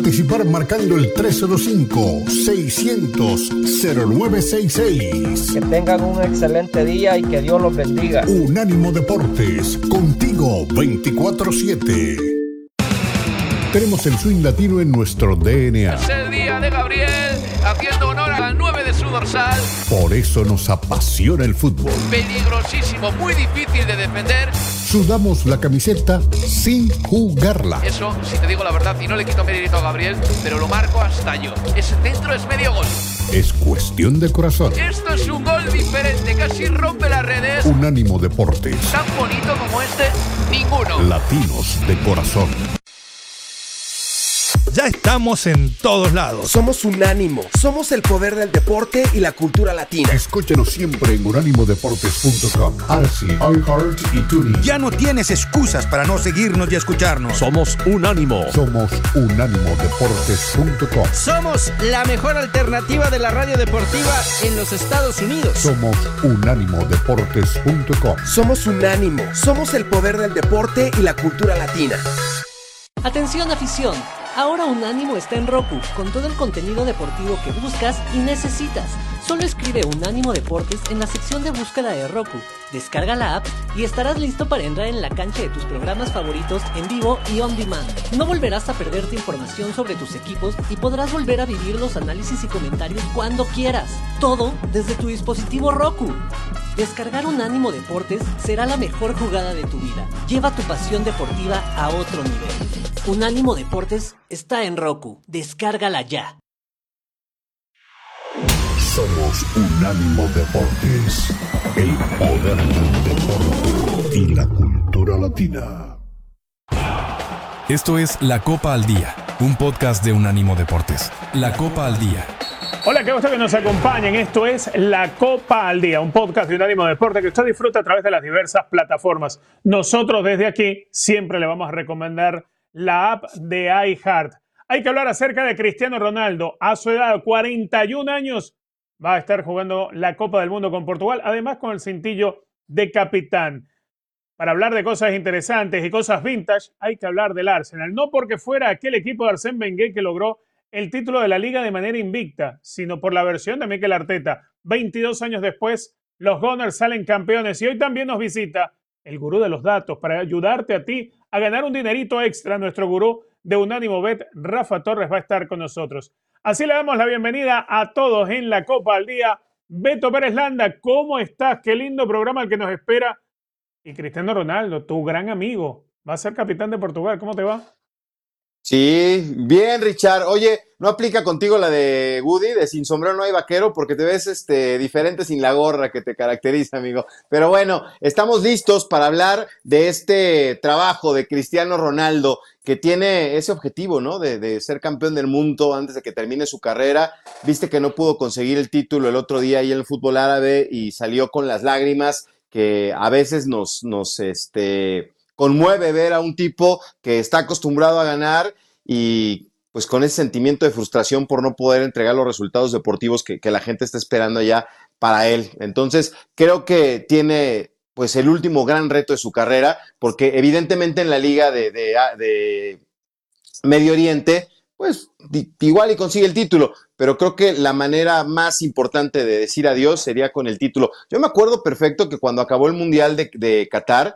Participar marcando el 305-600-0966. Que tengan un excelente día y que Dios los bendiga. Unánimo Deportes, contigo 24/7. Tenemos el swing latino en nuestro DNA. Es el día de Gabriel, haciendo honor al 9 de su dorsal. Por eso nos apasiona el fútbol. Peligrosísimo, muy difícil de defender. Sudamos la camiseta sin jugarla. Eso, si te digo la verdad, y no le quito mérito a Gabriel, pero lo marco hasta yo. Ese centro es medio gol. Es cuestión de corazón. Esto es un gol diferente, casi rompe las redes. Unánimo Deportes. Tan bonito como este, ninguno. Latinos de corazón. Ya estamos en todos lados. Somos Unánimo. Somos el poder del deporte y la cultura latina. Escúchanos siempre en unánimodeportes.com. Así, iHeart y TuneIn. Ya no tienes excusas para no seguirnos y escucharnos. Somos Unánimo. Somos unánimodeportes.com. Somos la mejor alternativa de la radio deportiva en los Estados Unidos. Somos unánimodeportes.com. Somos Unánimo. Somos el poder del deporte y la cultura latina. Atención afición, ahora Unánimo está en Roku, con todo el contenido deportivo que buscas y necesitas. Solo escribe Unánimo Deportes en la sección de búsqueda de Roku, descarga la app y estarás listo para entrar en la cancha de tus programas favoritos en vivo y on demand. No volverás a perderte información sobre tus equipos y podrás volver a vivir los análisis y comentarios cuando quieras. Todo desde tu dispositivo Roku. Descargar Unánimo Deportes será la mejor jugada de tu vida. Lleva tu pasión deportiva a otro nivel. Unánimo Deportes está en Roku. Descárgala ya. Somos Unánimo Deportes. El poder del deporte y la cultura latina. Esto es La Copa al Día, un podcast de Unánimo Deportes. La Copa al Día. Hola, qué gusto que nos acompañen. Esto es La Copa al Día, un podcast de Unánimo Deportes que usted disfruta a través de las diversas plataformas. Nosotros desde aquí siempre le vamos a recomendar la app de iHeart. Hay que hablar acerca de Cristiano Ronaldo. A su edad, 41 años, va a estar jugando la Copa del Mundo con Portugal, además con el cintillo de capitán. Para hablar de cosas interesantes y cosas vintage, hay que hablar del Arsenal. No porque fuera aquel equipo de Arsène Wenger que logró el título de la Liga de manera invicta, sino por la versión de Mikel Arteta. 22 años después, los Gunners salen campeones y hoy también nos visita el gurú de los datos para ayudarte a ti a ganar un dinerito extra. Nuestro gurú de Unánimo Bet, Rafa Torres, va a estar con nosotros. Así le damos la bienvenida a todos en la Copa al Día. Beto Pérez Landa, ¿cómo estás? Qué lindo programa el que nos espera. Y Cristiano Ronaldo, tu gran amigo, va a ser capitán de Portugal. ¿Cómo te va? Sí, bien, Richard. Oye, ¿no aplica contigo la de Woody, de sin sombrero no hay vaquero? Porque te ves diferente sin la gorra que te caracteriza, amigo. Pero bueno, estamos listos para hablar de este trabajo de Cristiano Ronaldo, que tiene ese objetivo, ¿no? De ser campeón del mundo antes de que termine su carrera. Viste que no pudo conseguir el título el otro día ahí en el fútbol árabe y salió con las lágrimas, que a veces nos conmueve ver a un tipo que está acostumbrado a ganar y pues con ese sentimiento de frustración por no poder entregar los resultados deportivos que la gente está esperando ya para él. Entonces creo que tiene pues el último gran reto de su carrera, porque evidentemente en la liga de Medio Oriente pues igual y consigue el título, pero creo que la manera más importante de decir adiós sería con el título. Yo me acuerdo perfecto que cuando acabó el Mundial de Qatar,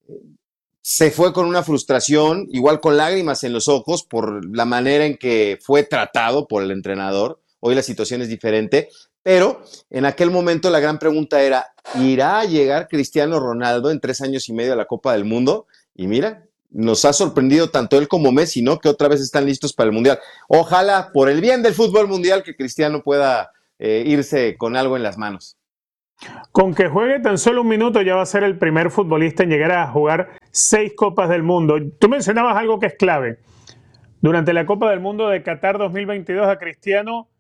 se fue con una frustración, igual con lágrimas en los ojos por la manera en que fue tratado por el entrenador. Hoy la situación es diferente, pero en aquel momento la gran pregunta era, ¿irá a llegar Cristiano Ronaldo en 3 años y medio a la Copa del Mundo? Y mira, nos ha sorprendido tanto él como Messi, ¿no? Que otra vez están listos para el Mundial. Ojalá, por el bien del fútbol mundial, que Cristiano pueda irse con algo en las manos. Con que juegue tan solo 1 minuto ya va a ser el primer futbolista en llegar a jugar 6 Copas del Mundo. Tú mencionabas algo que es clave. Durante la Copa del Mundo de Qatar 2022 a Cristiano,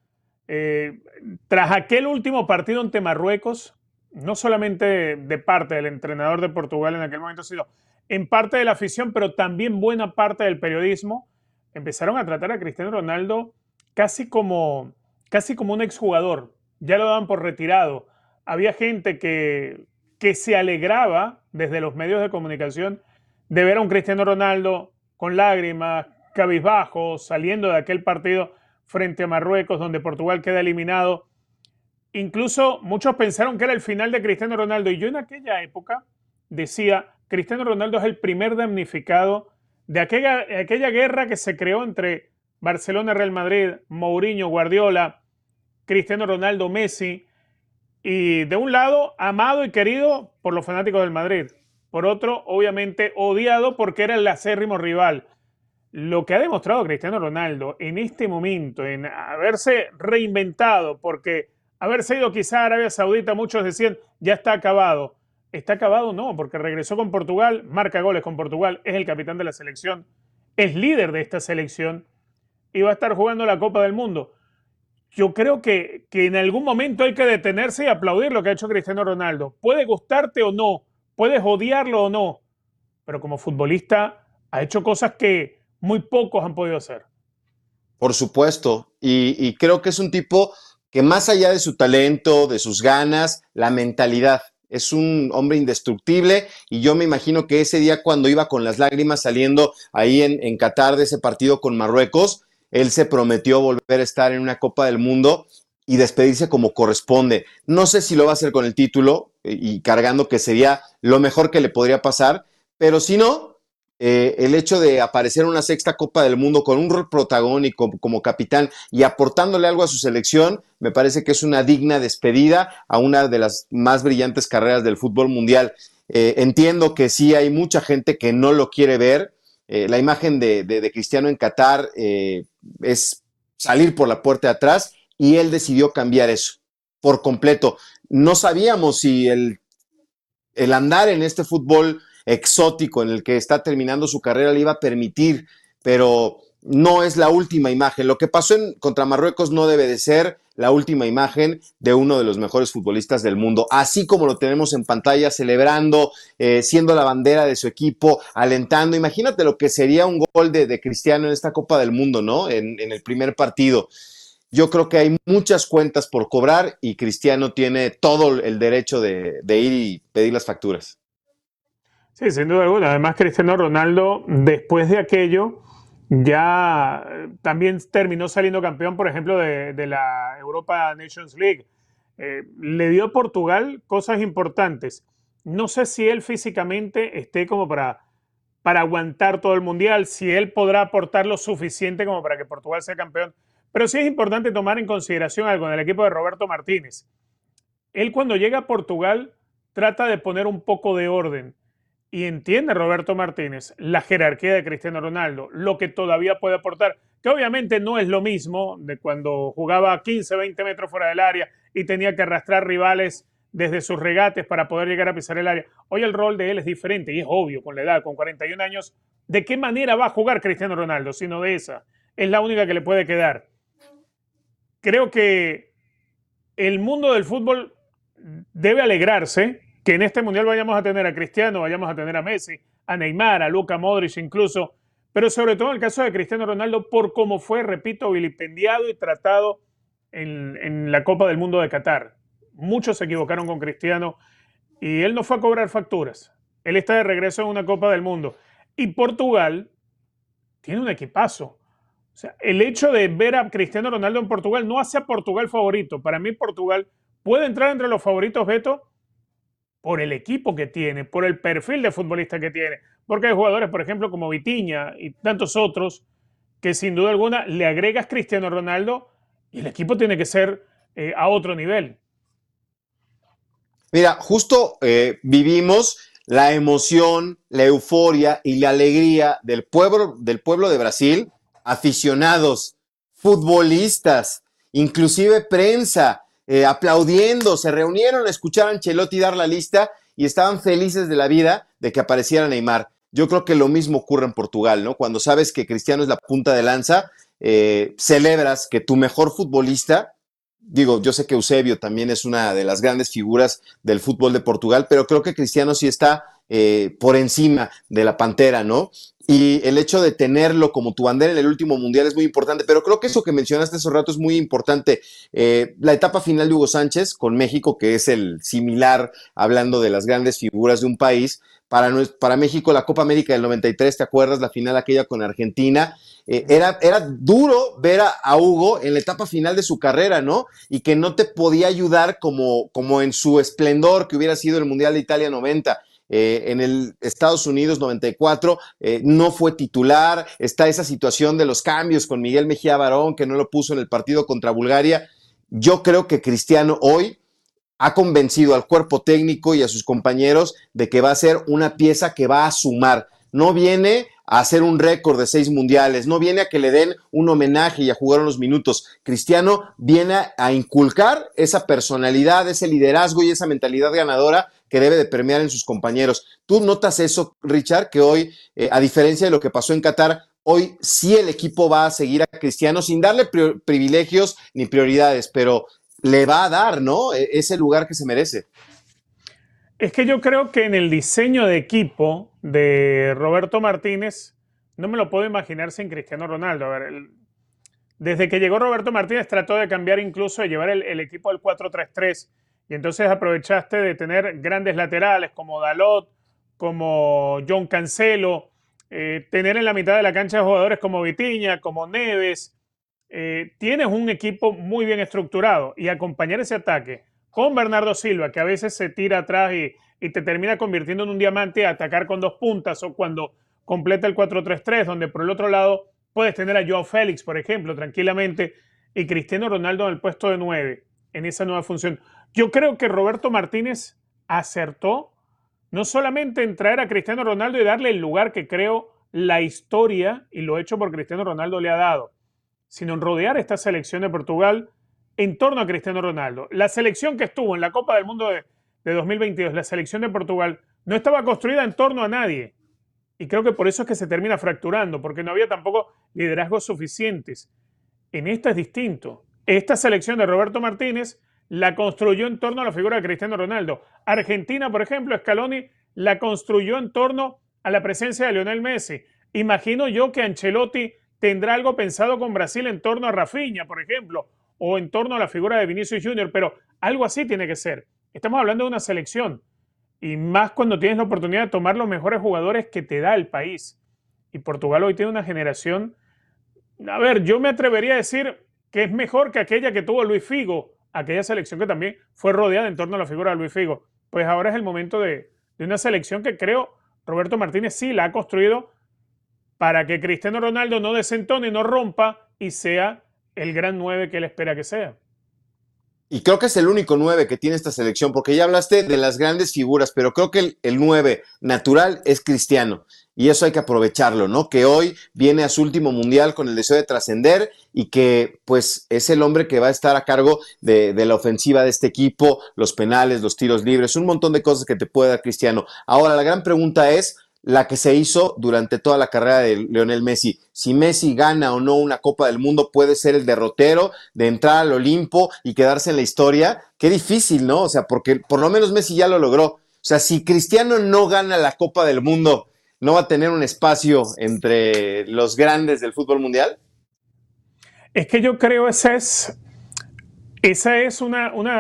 tras aquel último partido ante Marruecos, no solamente de parte del entrenador de Portugal en aquel momento, sino en parte de la afición, pero también buena parte del periodismo, empezaron a tratar a Cristiano Ronaldo casi como un exjugador. Ya lo daban por retirado. Había gente que se alegraba desde los medios de comunicación de ver a un Cristiano Ronaldo con lágrimas, cabizbajo saliendo de aquel partido frente a Marruecos, donde Portugal queda eliminado. Incluso muchos pensaron que era el final de Cristiano Ronaldo, y yo en aquella época decía, Cristiano Ronaldo es el primer damnificado de aquella guerra que se creó entre Barcelona, Real Madrid, Mourinho, Guardiola, Cristiano Ronaldo, Messi, y de un lado, amado y querido por los fanáticos del Madrid, por otro, obviamente, odiado porque era el acérrimo rival. Lo que ha demostrado Cristiano Ronaldo en este momento, en haberse reinventado, porque haberse ido quizá a Arabia Saudita, muchos decían, ya está acabado. ¿Está acabado? No, porque regresó con Portugal, marca goles con Portugal, es el capitán de la selección, es líder de esta selección y va a estar jugando la Copa del Mundo. Yo creo que en algún momento hay que detenerse y aplaudir lo que ha hecho Cristiano Ronaldo. Puede gustarte o no, puedes odiarlo o no, pero como futbolista ha hecho cosas que muy pocos han podido hacer. Por supuesto, y creo que es un tipo que más allá de su talento, de sus ganas, la mentalidad, es un hombre indestructible, y yo me imagino que ese día cuando iba con las lágrimas saliendo ahí en Qatar de ese partido con Marruecos, él se prometió volver a estar en una Copa del Mundo y despedirse como corresponde. No sé si lo va a hacer con el título y cargando, que sería lo mejor que le podría pasar, pero si no, el hecho de aparecer en una sexta Copa del Mundo con un rol protagónico como capitán y aportándole algo a su selección, me parece que es una digna despedida a una de las más brillantes carreras del fútbol mundial. Entiendo que sí hay mucha gente que no lo quiere ver. La imagen de Cristiano en Qatar es salir por la puerta de atrás, y él decidió cambiar eso por completo. No sabíamos si el andar en este fútbol exótico en el que está terminando su carrera le iba a permitir, pero no es la última imagen. Lo que pasó contra Marruecos no debe de ser la última imagen de uno de los mejores futbolistas del mundo, así como lo tenemos en pantalla, celebrando, siendo la bandera de su equipo, alentando. Imagínate lo que sería un gol de Cristiano en esta Copa del Mundo, ¿no? En el primer partido. Yo creo que hay muchas cuentas por cobrar y Cristiano tiene todo el derecho de ir y pedir las facturas. Sí, sin duda alguna. Además, Cristiano Ronaldo, después de aquello, ya también terminó saliendo campeón, por ejemplo, de la Europa Nations League. Le dio a Portugal cosas importantes. No sé si él físicamente esté como para aguantar todo el Mundial, si él podrá aportar lo suficiente como para que Portugal sea campeón. Pero sí es importante tomar en consideración algo en el equipo de Roberto Martínez. Él, cuando llega a Portugal, trata de poner un poco de orden. Y entiende Roberto Martínez la jerarquía de Cristiano Ronaldo, lo que todavía puede aportar, que obviamente no es lo mismo de cuando jugaba 15, 20 metros fuera del área y tenía que arrastrar rivales desde sus regates para poder llegar a pisar el área. Hoy el rol de él es diferente, y es obvio, con la edad, con 41 años, ¿de qué manera va a jugar Cristiano Ronaldo? Sino de esa. Es la única que le puede quedar. Creo que el mundo del fútbol debe alegrarse que en este Mundial vayamos a tener a Cristiano, vayamos a tener a Messi, a Neymar, a Luka Modric incluso, pero sobre todo en el caso de Cristiano Ronaldo, por cómo fue, repito, vilipendiado y tratado en la Copa del Mundo de Qatar. Muchos se equivocaron con Cristiano y él no fue a cobrar facturas. Él está de regreso en una Copa del Mundo. Y Portugal tiene un equipazo. O sea, el hecho de ver a Cristiano Ronaldo en Portugal no hace a Portugal favorito. Para mí, Portugal puede entrar entre los favoritos, Beto, por el equipo que tiene, por el perfil de futbolista que tiene. Porque hay jugadores, por ejemplo, como Vitinha y tantos otros, que sin duda alguna le agregas Cristiano Ronaldo y el equipo tiene que ser a otro nivel. Mira, justo vivimos la emoción, la euforia y la alegría del pueblo de Brasil, aficionados, futbolistas, inclusive prensa, aplaudiendo, se reunieron a escuchar a Ancelotti dar la lista y estaban felices de la vida de que apareciera Neymar. Yo creo que lo mismo ocurre en Portugal, ¿no? Cuando sabes que Cristiano es la punta de lanza, celebras que tu mejor futbolista, digo, yo sé que Eusebio también es una de las grandes figuras del fútbol de Portugal, pero creo que Cristiano sí está por encima de la Pantera, ¿no? Y el hecho de tenerlo como tu bandera en el último mundial es muy importante, pero creo que eso que mencionaste hace rato es muy importante. La etapa final de Hugo Sánchez con México, que es el similar, hablando de las grandes figuras de un país, para México la Copa América del 93, ¿te acuerdas? La final aquella con Argentina. Era duro ver a Hugo en la etapa final de su carrera, ¿no? Y que no te podía ayudar como en su esplendor que hubiera sido el Mundial de Italia 90. En el Estados Unidos 94 no fue titular, está esa situación de los cambios con Miguel Mejía Barón que no lo puso en el partido contra Bulgaria. Yo creo que Cristiano hoy ha convencido al cuerpo técnico y a sus compañeros de que va a ser una pieza que va a sumar. No viene a hacer un récord de 6 mundiales, no viene a que le den un homenaje y a jugar unos minutos. Cristiano viene a inculcar esa personalidad, ese liderazgo y esa mentalidad ganadora que debe de permear en sus compañeros. ¿Tú notas eso, Richard, que hoy, a diferencia de lo que pasó en Qatar, hoy sí el equipo va a seguir a Cristiano sin darle privilegios ni prioridades, pero le va a dar, ¿no?, ese lugar que se merece? Es que yo creo que en el diseño de equipo de Roberto Martínez no me lo puedo imaginar sin Cristiano Ronaldo. A ver, desde que llegó Roberto Martínez trató de cambiar, incluso de llevar el equipo al 4-3-3, y entonces aprovechaste de tener grandes laterales como Dalot, como John Cancelo, tener en la mitad de la cancha jugadores como Vitinha, como Neves. Tienes un equipo muy bien estructurado, y acompañar ese ataque con Bernardo Silva, que a veces se tira atrás y te termina convirtiendo en un diamante a atacar con 2 puntas, o cuando completa el 4-3-3, donde por el otro lado puedes tener a Joao Félix, por ejemplo, tranquilamente, y Cristiano Ronaldo en el puesto de 9, en esa nueva función. Yo creo que Roberto Martínez acertó no solamente en traer a Cristiano Ronaldo y darle el lugar que creo la historia y lo hecho por Cristiano Ronaldo le ha dado, sino en rodear esta selección de Portugal en torno a Cristiano Ronaldo. La selección que estuvo en la Copa del Mundo de 2022, la selección de Portugal, no estaba construida en torno a nadie. Y creo que por eso es que se termina fracturando, porque no había tampoco liderazgos suficientes. En esta es distinto. Esta selección de Roberto Martínez la construyó en torno a la figura de Cristiano Ronaldo. Argentina, por ejemplo, Scaloni la construyó en torno a la presencia de Lionel Messi. Imagino yo que Ancelotti tendrá algo pensado con Brasil en torno a Rafinha, por ejemplo, o en torno a la figura de Vinicius Junior, pero algo así tiene que ser. Estamos hablando de una selección, y más cuando tienes la oportunidad de tomar los mejores jugadores que te da el país. Y Portugal hoy tiene una generación, a ver, yo me atrevería a decir que es mejor que aquella que tuvo Luis Figo, aquella selección que también fue rodeada en torno a la figura de Luis Figo. Pues ahora es el momento de una selección que creo Roberto Martínez sí la ha construido para que Cristiano Ronaldo no desentone, no rompa y sea el gran 9 que él espera que sea. Y creo que es el único 9 que tiene esta selección, porque ya hablaste de las grandes figuras, pero creo que el 9 natural es Cristiano, y eso hay que aprovecharlo, ¿no? Que hoy viene a su último mundial con el deseo de trascender, y que pues es el hombre que va a estar a cargo de la ofensiva de este equipo, los penales, los tiros libres, un montón de cosas que te puede dar Cristiano. Ahora, la gran pregunta es la que se hizo durante toda la carrera de Lionel Messi. Si Messi gana o no una Copa del Mundo, puede ser el derrotero de entrar al Olimpo y quedarse en la historia. Qué difícil, ¿no? O sea, porque por lo menos Messi ya lo logró. O sea, si Cristiano no gana la Copa del Mundo, ¿no va a tener un espacio entre los grandes del fútbol mundial? Es que yo creo esa es un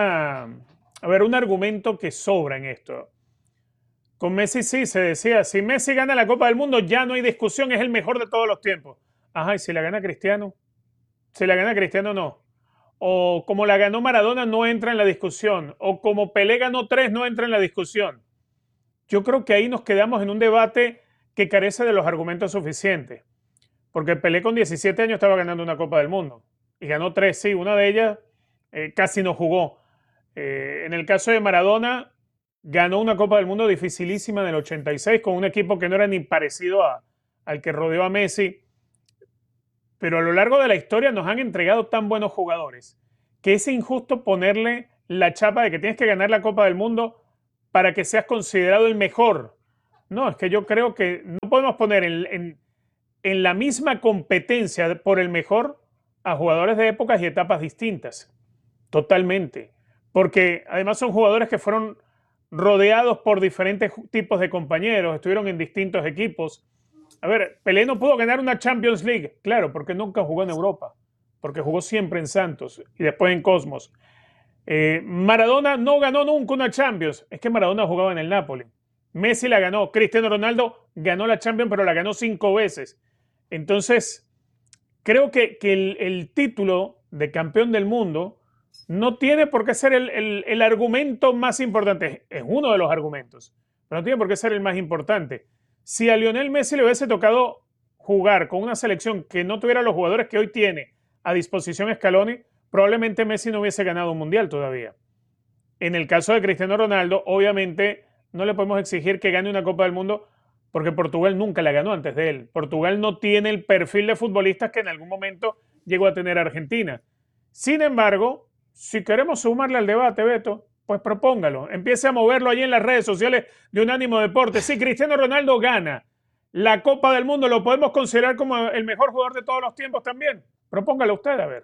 argumento que sobra en esto. Con Messi sí se decía, si Messi gana la Copa del Mundo ya no hay discusión, es el mejor de todos los tiempos. Ajá, ¿y si la gana Cristiano? Si la gana Cristiano, no. O como la ganó Maradona, no entra en la discusión. O como Pelé ganó 3, no entra en la discusión. Yo creo que ahí nos quedamos en un debate que carece de los argumentos suficientes. Porque Pelé con 17 años estaba ganando una Copa del Mundo. Y ganó 3, sí, una de ellas casi no jugó. En el caso de Maradona, ganó una Copa del Mundo dificilísima en el 86 con un equipo que no era ni parecido al que rodeó a Messi. Pero a lo largo de la historia nos han entregado tan buenos jugadores que es injusto ponerle la chapa de que tienes que ganar la Copa del Mundo para que seas considerado el mejor. No, es que yo creo que no podemos poner en la misma competencia por el mejor a jugadores de épocas y etapas distintas. Totalmente. Porque además son jugadores que fueron rodeados por diferentes tipos de compañeros, estuvieron en distintos equipos. A ver, Pelé no pudo ganar una Champions League, claro, porque nunca jugó en Europa, porque jugó siempre en Santos y después en Cosmos. Maradona no ganó nunca una Champions, es que Maradona jugaba en el Napoli. Messi la ganó, Cristiano Ronaldo ganó la Champions, pero la ganó 5 veces. Entonces, creo que el título de campeón del mundo no tiene por qué ser el argumento más importante. Es uno de los argumentos, pero no tiene por qué ser el más importante. Si a Lionel Messi le hubiese tocado jugar con una selección que no tuviera los jugadores que hoy tiene a disposición Scaloni, probablemente Messi no hubiese ganado un mundial todavía. En el caso de Cristiano Ronaldo, obviamente no le podemos exigir que gane una Copa del Mundo porque Portugal nunca la ganó antes de él. Portugal no tiene el perfil de futbolistas que en algún momento llegó a tener Argentina. Sin embargo, si queremos sumarle al debate, Beto, pues propóngalo. Empiece a moverlo allí en las redes sociales de Unánimo Deportes. Si Cristiano Ronaldo gana la Copa del Mundo, ¿lo podemos considerar como el mejor jugador de todos los tiempos también? Propóngalo usted, a ver.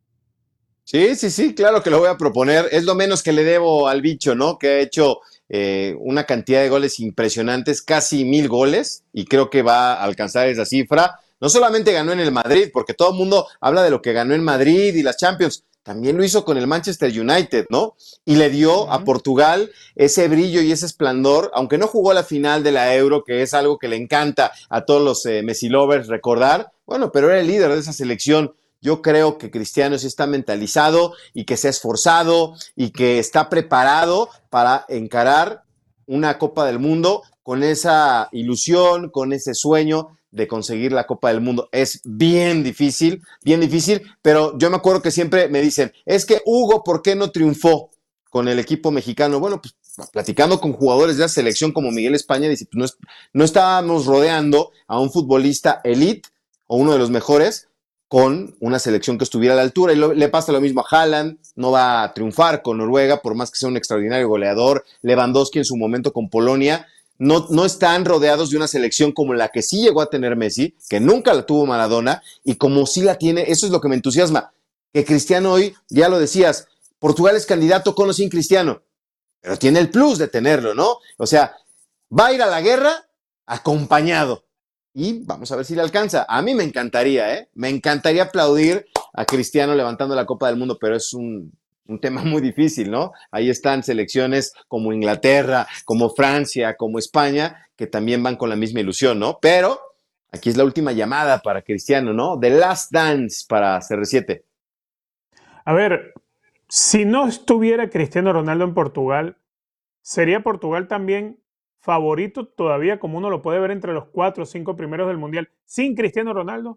Sí, claro que lo voy a proponer. Es lo menos que le debo al bicho, ¿no? Que ha hecho una cantidad de goles impresionantes, casi 1000 goles, y creo que va a alcanzar esa cifra. No solamente ganó en el Madrid, porque todo el mundo habla de lo que ganó en Madrid y las Champions, también lo hizo con el Manchester United, ¿no? Y le dio a Portugal ese brillo y ese esplendor, aunque no jugó la final de la Euro, que es algo que le encanta a todos los Messi lovers recordar, bueno, pero era el líder de esa selección. Yo creo que Cristiano sí está mentalizado y que se ha esforzado y que está preparado para encarar una Copa del Mundo con esa ilusión, con ese sueño de conseguir la Copa del Mundo. Es bien difícil, pero yo me acuerdo que siempre me dicen, es que Hugo, ¿por qué no triunfó con el equipo mexicano? Bueno, pues platicando con jugadores de la selección como Miguel España, dice, pues no estábamos rodeando a un futbolista elite o uno de los mejores con una selección que estuviera a la altura, y le pasa lo mismo a Haaland, no va a triunfar con Noruega, por más que sea un extraordinario goleador. Lewandowski en su momento con Polonia, no están rodeados de una selección como la que sí llegó a tener Messi, que nunca la tuvo Maradona, y como sí la tiene. Eso es lo que me entusiasma, que Cristiano hoy, ya lo decías, Portugal es candidato con o sin Cristiano, pero tiene el plus de tenerlo, ¿no? O sea, va a ir a la guerra acompañado. Y vamos a ver si le alcanza. A mí me encantaría, me encantaría aplaudir a Cristiano levantando la Copa del Mundo, pero es un tema muy difícil, ¿no? Ahí están selecciones como Inglaterra, como Francia, como España, que también van con la misma ilusión, ¿no? Pero aquí es la última llamada para Cristiano, ¿no? The Last Dance para CR7. A ver, si no estuviera Cristiano Ronaldo en Portugal, ¿sería Portugal también favorito todavía, como uno lo puede ver, entre los 4 o 5 primeros del Mundial sin Cristiano Ronaldo?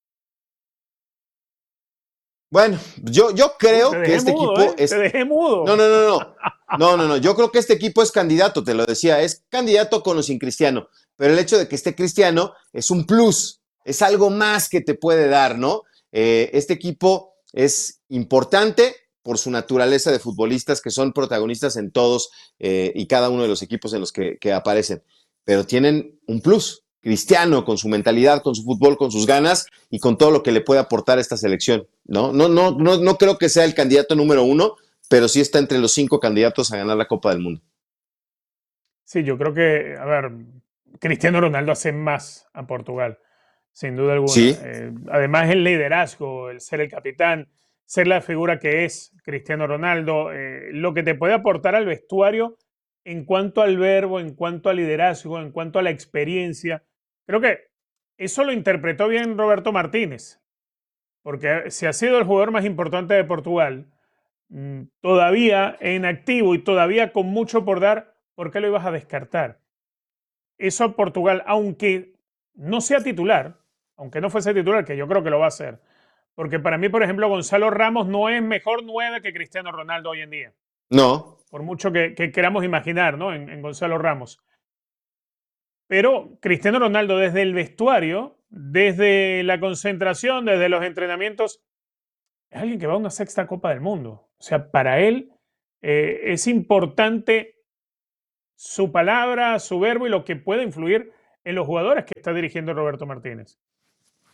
Bueno, yo creo que este equipo es... Te dejé mudo. No. Yo creo que este equipo es candidato, te lo decía, es candidato con o sin Cristiano, pero el hecho de que esté Cristiano es un plus, es algo más que te puede dar, ¿no? Este equipo es importante por su naturaleza de futbolistas que son protagonistas en todos y cada uno de los equipos en los que aparecen, pero tienen un plus. Cristiano, con su mentalidad, con su fútbol, con sus ganas y con todo lo que le puede aportar a esta selección, ¿no? No creo que sea el candidato número 1, pero sí está entre los 5 candidatos a ganar la Copa del Mundo. Sí, yo creo que, a ver, Cristiano Ronaldo hace más a Portugal, sin duda alguna. Sí. Además, el liderazgo, el ser el capitán, ser la figura que es Cristiano Ronaldo, lo que te puede aportar al vestuario en cuanto al verbo, en cuanto al liderazgo, en cuanto a la experiencia. Creo que eso lo interpretó bien Roberto Martínez, porque si ha sido el jugador más importante de Portugal, todavía en activo y todavía con mucho por dar, ¿por qué lo ibas a descartar? Eso a Portugal, aunque no sea titular, aunque no fuese titular, que yo creo que lo va a hacer, porque para mí, por ejemplo, Gonzalo Ramos no es mejor 9 que Cristiano Ronaldo hoy en día. No. Por mucho que queramos imaginar, ¿no? en Gonzalo Ramos. Pero Cristiano Ronaldo desde el vestuario, desde la concentración, desde los entrenamientos, es alguien que va a una 6ª Copa del Mundo. O sea, para él es importante su palabra, su verbo y lo que puede influir en los jugadores que está dirigiendo Roberto Martínez.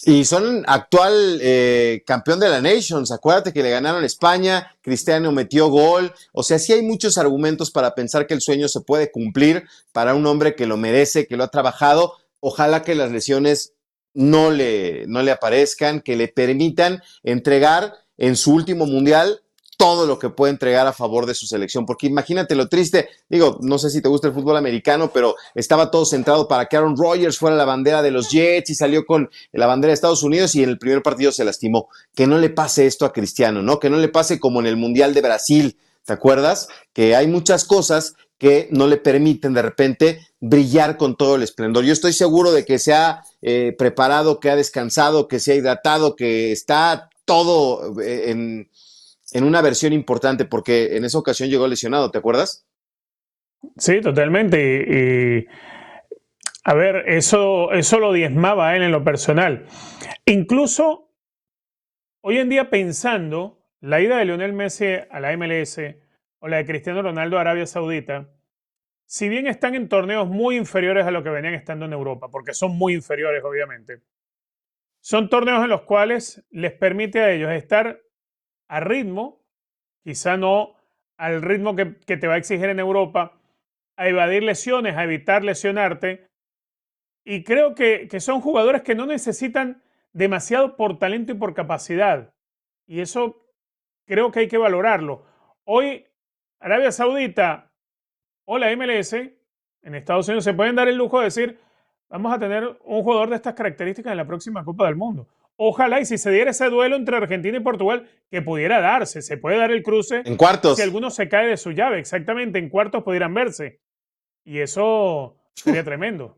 Y son actual campeón de la Nations. Acuérdate que le ganaron a España, Cristiano metió gol. O sea, sí hay muchos argumentos para pensar que el sueño se puede cumplir para un hombre que lo merece, que lo ha trabajado. Ojalá que las lesiones no le aparezcan, que le permitan entregar en su último mundial todo lo que puede entregar a favor de su selección, porque imagínate lo triste, digo, no sé si te gusta el fútbol americano, pero estaba todo centrado para que Aaron Rodgers fuera la bandera de los Jets y salió con la bandera de Estados Unidos y en el primer partido se lastimó. Que no le pase esto a Cristiano, ¿no? Que no le pase como en el Mundial de Brasil, ¿te acuerdas? Que hay muchas cosas que no le permiten de repente brillar con todo el esplendor. Yo estoy seguro de que se ha preparado, que ha descansado, que se ha hidratado, que está todo en una versión importante, porque en esa ocasión llegó lesionado, ¿te acuerdas? Sí, totalmente. Y a ver, eso lo diezmaba a él en lo personal. Incluso hoy en día pensando, la ida de Lionel Messi a la MLS o la de Cristiano Ronaldo a Arabia Saudita, si bien están en torneos muy inferiores a lo que venían estando en Europa, porque son muy inferiores obviamente, son torneos en los cuales les permite a ellos estar a ritmo, quizá no al ritmo que te va a exigir en Europa, a evadir lesiones, a evitar lesionarte. Y creo que son jugadores que no necesitan demasiado por talento y por capacidad. Y eso creo que hay que valorarlo. Hoy, Arabia Saudita o la MLS en Estados Unidos se pueden dar el lujo de decir, vamos a tener un jugador de estas características en la próxima Copa del Mundo. Ojalá y si se diera ese duelo entre Argentina y Portugal, que pudiera darse, se puede dar el cruce. En cuartos. Si alguno se cae de su llave, exactamente, en cuartos pudieran verse. Y eso sería tremendo.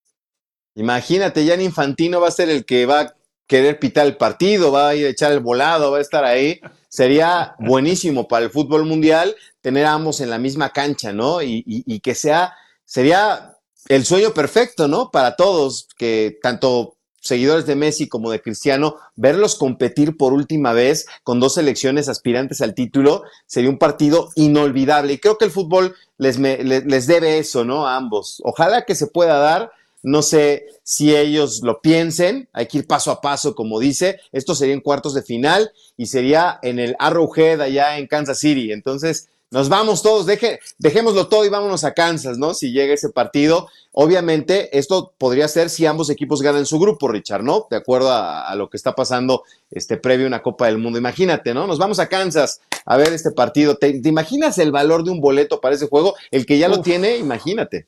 Imagínate, Gianni Infantino va a ser el que va a querer pitar el partido, va a ir a echar el volado, va a estar ahí. Sería buenísimo para el fútbol mundial tener a ambos en la misma cancha, ¿no? Y que sería el sueño perfecto, ¿no? Para todos, que tanto seguidores de Messi como de Cristiano, verlos competir por última vez con dos selecciones aspirantes al título, sería un partido inolvidable. Y creo que el fútbol les debe eso, ¿no? A ambos. Ojalá que se pueda dar. No sé si ellos lo piensen, hay que ir paso a paso, como dice. Esto sería en cuartos de final y sería en el Arrowhead allá en Kansas City. Entonces, nos vamos todos, dejémoslo todo y vámonos a Kansas, ¿no? Si llega ese partido. Obviamente, esto podría ser si ambos equipos ganan su grupo, Richard, ¿no? De acuerdo a lo que está pasando previo a una Copa del Mundo. Imagínate, ¿no? Nos vamos a Kansas a ver este partido. ¿Te imaginas el valor de un boleto para ese juego? El que ya lo tiene, imagínate.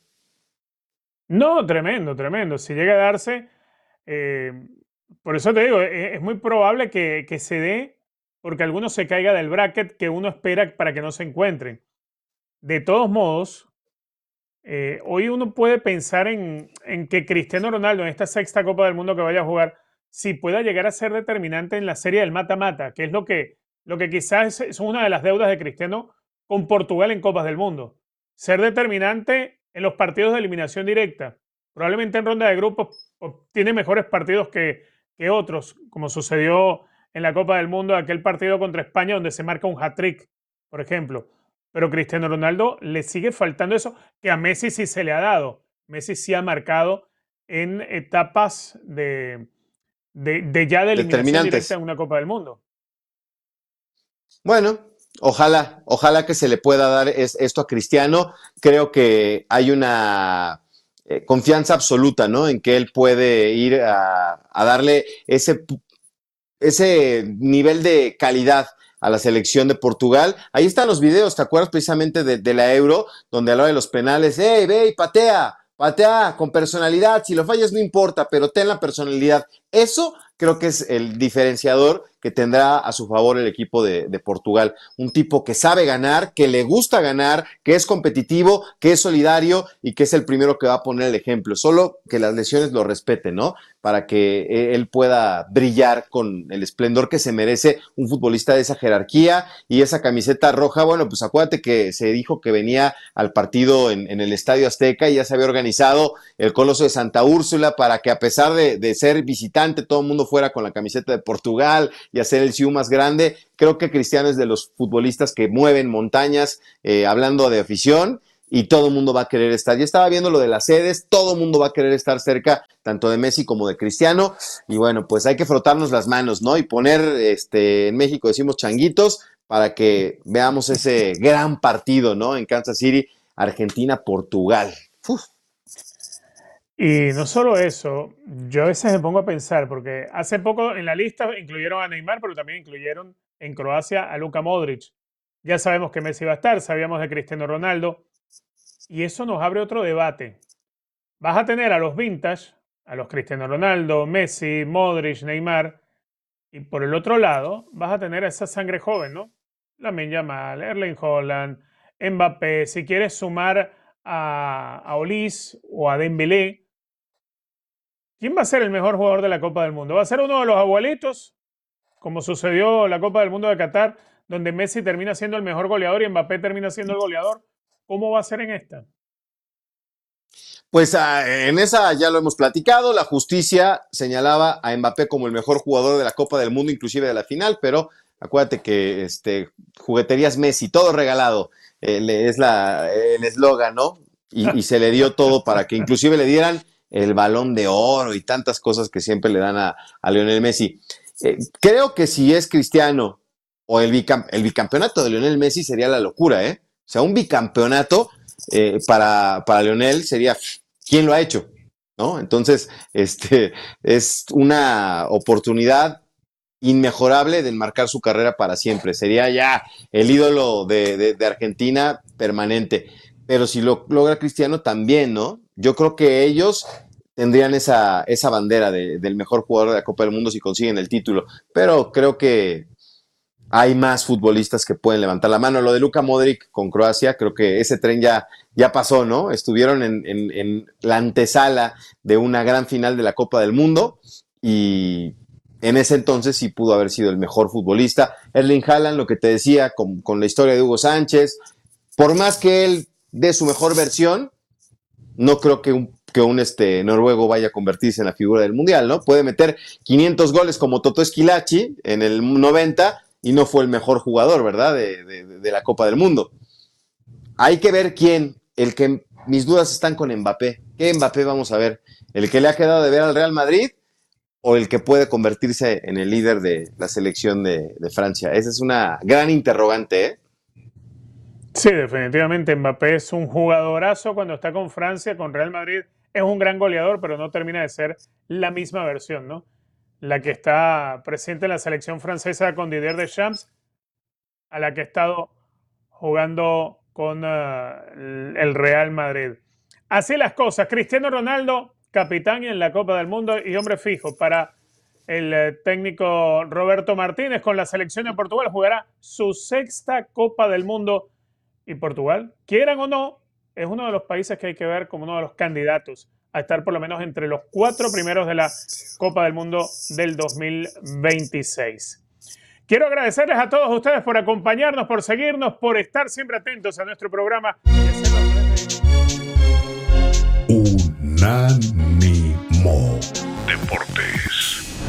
No, tremendo, tremendo. Si llega a darse, por eso te digo, es muy probable que se dé porque alguno se caiga del bracket que uno espera para que no se encuentren. De todos modos, hoy uno puede pensar en que Cristiano Ronaldo en esta sexta Copa del Mundo que vaya a jugar, si pueda llegar a ser determinante en la serie del mata-mata, que es lo que quizás es una de las deudas de Cristiano con Portugal en Copas del Mundo. Ser determinante en los partidos de eliminación directa. Probablemente en ronda de grupos tiene mejores partidos que otros, como sucedió en la Copa del Mundo, aquel partido contra España donde se marca un hat-trick, por ejemplo. Pero Cristiano Ronaldo le sigue faltando eso, que a Messi sí se le ha dado. Messi sí ha marcado en etapas de eliminación directa en una Copa del Mundo. Bueno, ojalá que se le pueda dar esto a Cristiano. Creo que hay una confianza absoluta, ¿no? En que él puede ir a darle ese nivel de calidad a la selección de Portugal. Ahí están los videos, ¿te acuerdas precisamente de la Euro? Donde a la hora de los penales, ¡hey, ve y patea con personalidad! Si lo fallas no importa, pero ten la personalidad. Eso creo que es el diferenciador que tendrá a su favor el equipo de Portugal. Un tipo que sabe ganar, que le gusta ganar, que es competitivo, que es solidario y que es el primero que va a poner el ejemplo. Solo que las lesiones lo respeten, ¿no? Para que él pueda brillar con el esplendor que se merece un futbolista de esa jerarquía y esa camiseta roja. Bueno, pues acuérdate que se dijo que venía al partido en el Estadio Azteca y ya se había organizado el Coloso de Santa Úrsula para que, a pesar de ser visitante, todo el mundo fuera con la camiseta de Portugal y hacer el siu más grande. Creo que Cristiano es de los futbolistas que mueven montañas, hablando de afición, y todo el mundo va a querer estar. Ya estaba viendo lo de las sedes, todo el mundo va a querer estar cerca, tanto de Messi como de Cristiano, y bueno, pues hay que frotarnos las manos, ¿no? Y poner, en México decimos changuitos, para que veamos ese gran partido, ¿no? En Kansas City, Argentina-Portugal. Uf. Y no solo eso, yo a veces me pongo a pensar, porque hace poco en la lista incluyeron a Neymar, pero también incluyeron en Croacia a Luka Modric. Ya sabemos que Messi va a estar, sabíamos de Cristiano Ronaldo, y eso nos abre otro debate. Vas a tener a los vintage, a los Cristiano Ronaldo, Messi, Modric, Neymar, y por el otro lado vas a tener a esa sangre joven, ¿no? Lamine Yamal, Erling Haaland, Mbappé, si quieres sumar a Olise o a Dembélé. ¿Quién va a ser el mejor jugador de la Copa del Mundo? ¿Va a ser uno de los abuelitos? Como sucedió en la Copa del Mundo de Qatar, donde Messi termina siendo el mejor goleador y Mbappé termina siendo el goleador. ¿Cómo va a ser en esta? Pues en esa ya lo hemos platicado. La justicia señalaba a Mbappé como el mejor jugador de la Copa del Mundo, inclusive de la final, pero acuérdate que jugueterías Messi, todo regalado, es el eslogan, ¿no? Y se le dio todo para que inclusive le dieran el Balón de Oro y tantas cosas que siempre le dan a Lionel Messi. Creo que si es Cristiano o el bicampeonato de Lionel Messi sería la locura, ¿eh? O sea, un bicampeonato para Lionel sería, ¿quién lo ha hecho? ¿No? Entonces, es una oportunidad inmejorable de enmarcar su carrera para siempre. Sería ya el ídolo de Argentina permanente. Pero si lo logra Cristiano también, ¿no? Yo creo que ellos tendrían esa bandera del mejor jugador de la Copa del Mundo si consiguen el título. Pero creo que hay más futbolistas que pueden levantar la mano. Lo de Luka Modric con Croacia, creo que ese tren ya pasó, ¿no? Estuvieron en la antesala de una gran final de la Copa del Mundo y en ese entonces sí pudo haber sido el mejor futbolista. Erling Haaland, lo que te decía, con la historia de Hugo Sánchez, por más que él dé su mejor versión, no creo que un noruego vaya a convertirse en la figura del Mundial, ¿no? Puede meter 500 goles como Totó Esquilachi en el 90 y no fue el mejor jugador, ¿verdad? De la Copa del Mundo. Hay que ver quién, mis dudas están con Mbappé. ¿Qué Mbappé vamos a ver? ¿El que le ha quedado de ver al Real Madrid o el que puede convertirse en el líder de la selección de Francia? Esa es una gran interrogante, ¿eh? Sí, definitivamente Mbappé es un jugadorazo cuando está con Francia, con Real Madrid. Es un gran goleador, pero no termina de ser la misma versión, ¿no? La que está presente en la selección francesa con Didier Deschamps, a la que ha estado jugando con el Real Madrid. Así las cosas. Cristiano Ronaldo, capitán en la Copa del Mundo y hombre fijo para el técnico Roberto Martínez con la selección de Portugal. Jugará su 6ª Copa del Mundo. Y Portugal, quieran o no, es uno de los países que hay que ver como uno de los candidatos a estar por lo menos entre los 4 primeros de la Copa del Mundo del 2026. Quiero agradecerles a todos ustedes por acompañarnos, por seguirnos, por estar siempre atentos a nuestro programa. Unánimo